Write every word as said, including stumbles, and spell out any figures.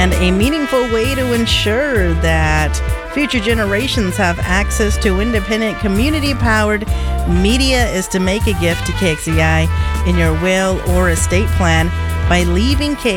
And a meaningful way to ensure that future generations have access to independent, community-powered media is to make a gift to K X E I in your will or estate plan by leaving K